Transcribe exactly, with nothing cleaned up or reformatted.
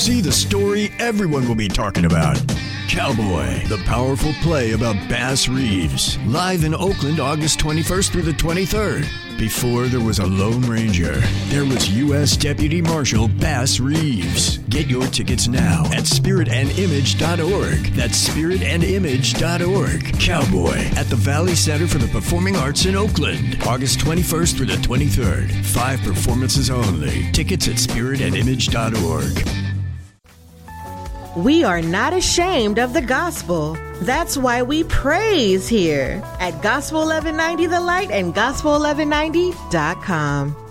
See the story everyone will be talking about. Cowboy, the powerful play about Bass Reeves. Live in Oakland, August twenty-first through the twenty-third. Before there was a Lone Ranger, there was U S Deputy Marshal Bass Reeves. Get your tickets now at spirit and image dot org. That's spirit and image dot org. Cowboy at the Valley Center for the Performing Arts in Oakland, August twenty-first through the twenty-third. Five performances only. Tickets at spirit and image dot org. We are not ashamed of the gospel. That's why we praise here at Gospel eleven ninety The Light and gospel eleven ninety dot com.